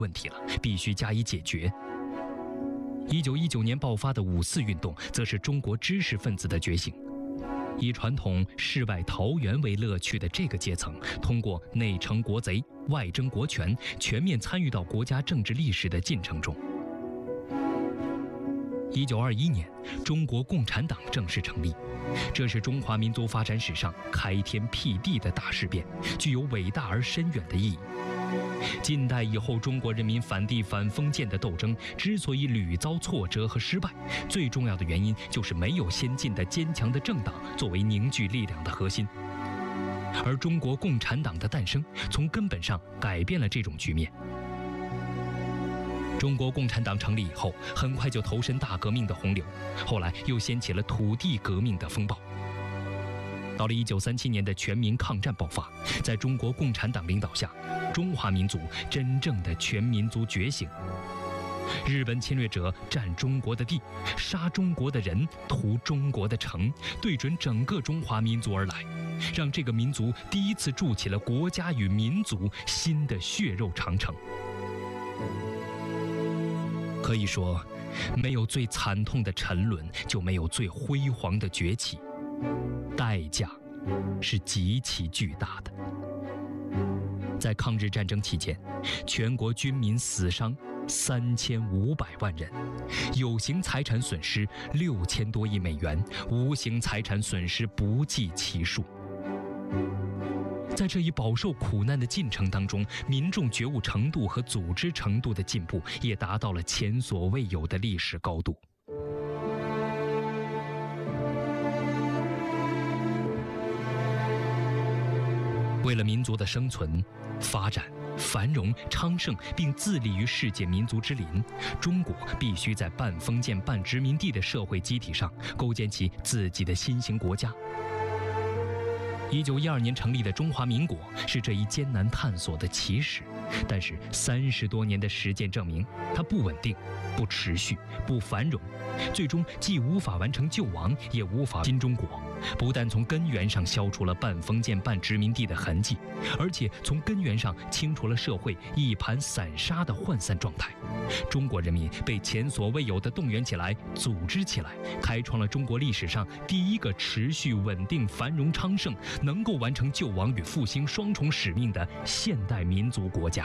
问题了，必须加以解决。1919年爆发的五四运动，则是中国知识分子的觉醒。以传统世外桃源为乐趣的这个阶层，通过内惩国贼、外争国权，全面参与到国家政治历史的进程中。1921年，中国共产党正式成立，这是中华民族发展史上开天辟地的大事变，具有伟大而深远的意义。近代以后，中国人民反帝反封建的斗争之所以屡遭挫折和失败，最重要的原因就是没有先进的坚强的政党作为凝聚力量的核心。而中国共产党的诞生，从根本上改变了这种局面。中国共产党成立以后，很快就投身大革命的洪流，后来又掀起了土地革命的风暴。到了1937年的全民抗战爆发，在中国共产党领导下，中华民族真正的全民族觉醒。日本侵略者占中国的地，杀中国的人，屠中国的城，对准整个中华民族而来，让这个民族第一次筑起了国家与民族新的血肉长城。可以说，没有最惨痛的沉沦，就没有最辉煌的崛起，代价是极其巨大的。在抗日战争期间，全国军民死伤3500万人，有形财产损失6000多亿美元，无形财产损失不计其数。在这一饱受苦难的进程当中，民众觉悟程度和组织程度的进步也达到了前所未有的历史高度。为了民族的生存、发展、繁荣、昌盛，并自立于世界民族之林，中国必须在半封建半殖民地的社会机体上构建起自己的新型国家。1912年成立的中华民国是这一艰难探索的起始，但是30多年的实践证明，它不稳定、不持续、不繁荣，最终既无法完成救亡，也无法新中国。不但从根源上消除了半封建半殖民地的痕迹，而且从根源上清除了社会一盘散沙的涣散状态。中国人民被前所未有的动员起来、组织起来，开创了中国历史上第一个持续稳定、繁荣昌盛，能够完成救亡与复兴双重使命的现代民族国家。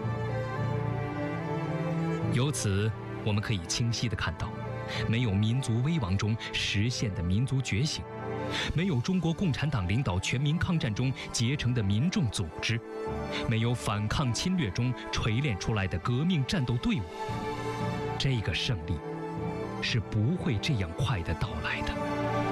由此，我们可以清晰地看到，没有民族危亡中实现的民族觉醒，没有中国共产党领导全民抗战中结成的民众组织，没有反抗侵略中锤炼出来的革命战斗队伍，这个胜利是不会这样快地到来的。